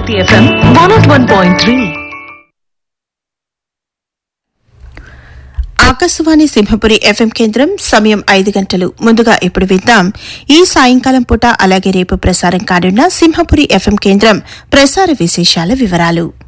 Shakti FM 101.3. Akashvani Simhapuri FM కేంద్రం సమయం 5 గంటలు. ముందుగా ఇప్పుడు విద్దాం ఈ సాయంకాలం పూట అలాగే రేపు ప్రసారం కానున్న సింహపురి ఎఫ్ఎం కేంద్రం ప్రసార విశేషాల వివరాలు.